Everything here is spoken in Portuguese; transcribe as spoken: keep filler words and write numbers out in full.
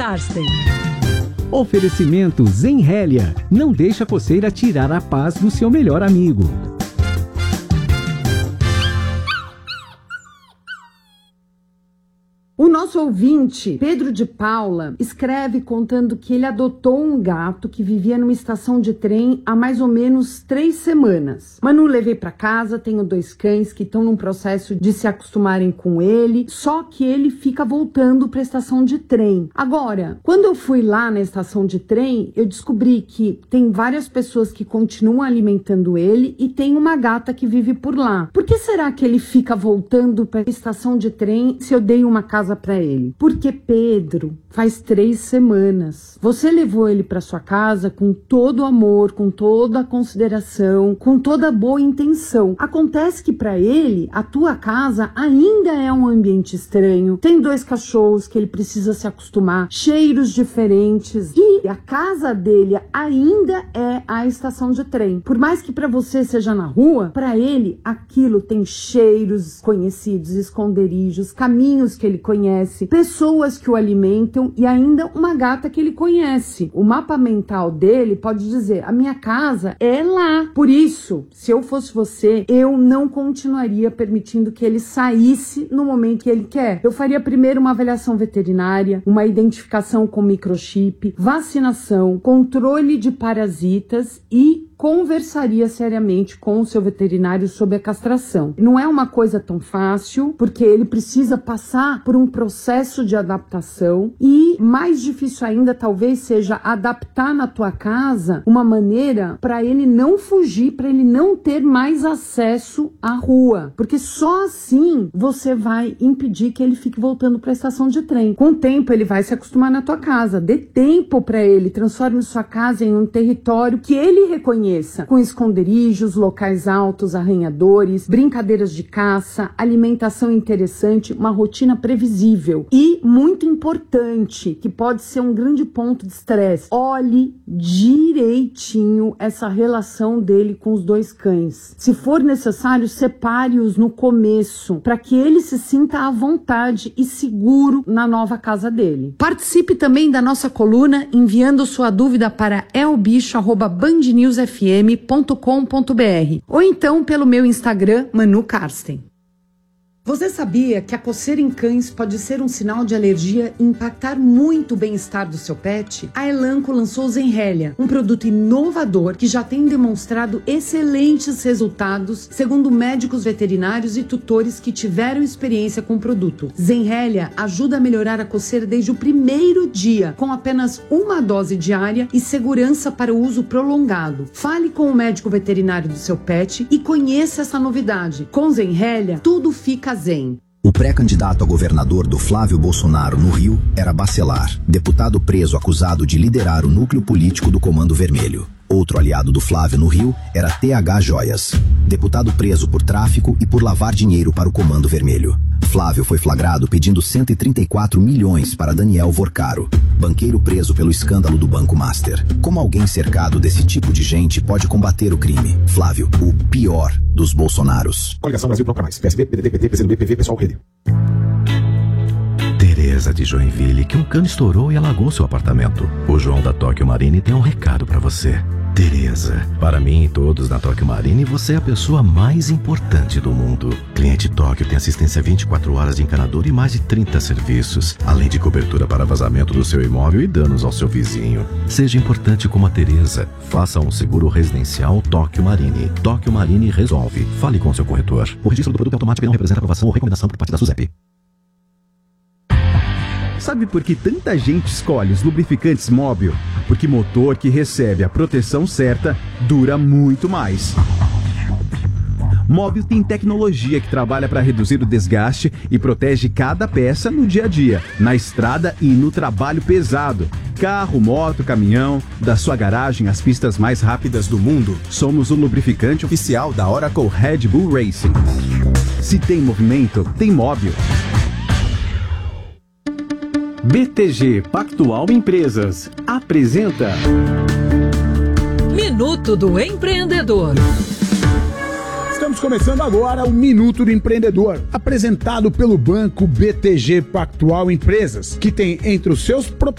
Karsten. Oferecimento Zenrélia. Não deixa a coceira tirar a paz do seu melhor amigo. O nosso ouvinte, Pedro de Paula, escreve contando que ele adotou um gato que vivia numa estação de trem há mais ou menos três semanas. Manu, levei pra casa, tenho dois cães que estão num processo de se acostumarem com ele, só que ele fica voltando pra estação de trem. Agora, quando eu fui lá na estação de trem, eu descobri que tem várias pessoas que continuam alimentando ele e tem uma gata que vive por lá. Por que será que ele fica voltando pra estação de trem se eu dei uma casa para ele? Porque, Pedro, faz três semanas você levou ele para sua casa com todo o amor, com toda a consideração, com toda a boa intenção. Acontece que para ele a tua casa ainda é um ambiente estranho, tem dois cachorros que ele precisa se acostumar, cheiros diferentes, e a casa dele ainda é a estação de trem. Por mais que para você seja na rua, para ele aquilo tem cheiros conhecidos, esconderijos, caminhos que ele conhece, pessoas que o alimentam e ainda uma gata que ele conhece. O mapa mental dele pode dizer: a minha casa é lá. Por isso, se eu fosse você, eu não continuaria permitindo que ele saísse no momento que ele quer. Eu faria primeiro uma avaliação veterinária, uma identificação com microchip, vacinação, controle de parasitas e conversaria seriamente com o seu veterinário sobre a castração. Não é uma coisa tão fácil, porque ele precisa passar por um processo de adaptação, e mais difícil ainda talvez seja adaptar na tua casa uma maneira para ele não fugir, para ele não ter mais acesso à rua, porque só assim você vai impedir que ele fique voltando para a estação de trem. Com o tempo ele vai se acostumar na tua casa. Dê tempo para ele, transforme sua casa em um território que ele reconheça, com esconderijos, locais altos, arranhadores, brincadeiras de caça, alimentação interessante, uma rotina previsível. E, muito importante, que pode ser um grande ponto de estresse, olhe direitinho essa relação dele com os dois cães. Se for necessário, separe-os no começo, para que ele se sinta à vontade e seguro na nova casa dele. Participe também da nossa coluna enviando sua dúvida para elbicho arroba bandnewsfm ponto com ponto br ou então pelo meu Instagram, Manu Karsten. Você sabia que a coceira em cães pode ser um sinal de alergia e impactar muito o bem-estar do seu pet? A Elanco lançou o Zenrélia, um produto inovador que já tem demonstrado excelentes resultados, segundo médicos veterinários e tutores que tiveram experiência com o produto. Zenrélia ajuda a melhorar a coceira desde o primeiro dia, com apenas uma dose diária e segurança para o uso prolongado. Fale com o médico veterinário do seu pet e conheça essa novidade. Com Zenrélia, tudo fica zen. O pré-candidato a governador do Flávio Bolsonaro no Rio era Bacelar, deputado preso acusado de liderar o núcleo político do Comando Vermelho. Outro aliado do Flávio no Rio era T H Joias, deputado preso por tráfico e por lavar dinheiro para o Comando Vermelho. Flávio foi flagrado pedindo cento e trinta e quatro milhões para Daniel Vorcaro, banqueiro preso pelo escândalo do Banco Master. Como alguém cercado desse tipo de gente pode combater o crime? Flávio, o pior dos Bolsonaros. Coligação Brasil Troca Mais. P S B, P D T, P T, P C do B, P V, Pessoal Rede. Tereza de Joinville, que um cano estourou e alagou seu apartamento. O João da Tóquio Marine tem um recado pra você. Tereza, para mim e todos na Tóquio Marine, você é a pessoa mais importante do mundo. Cliente Tóquio tem assistência vinte e quatro horas de encanador e mais de trinta serviços, além de cobertura para vazamento do seu imóvel e danos ao seu vizinho. Seja importante como a Tereza. Faça um seguro residencial Tóquio Marine. Tóquio Marine resolve. Fale com seu corretor. O registro do produto automático não representa aprovação ou recomendação por parte da SUSEP. Sabe por que tanta gente escolhe os lubrificantes Móbil? Porque motor que recebe a proteção certa dura muito mais. Móbil tem tecnologia que trabalha para reduzir o desgaste e protege cada peça no dia a dia, na estrada e no trabalho pesado. Carro, moto, caminhão, da sua garagem às pistas mais rápidas do mundo, somos o lubrificante oficial da Oracle Red Bull Racing. Se tem movimento, tem Móbil. B T G Pactual Empresas apresenta Minuto do Empreendedor. Estamos começando agora o Minuto do Empreendedor, apresentado pelo banco B T G Pactual Empresas, que tem entre os seus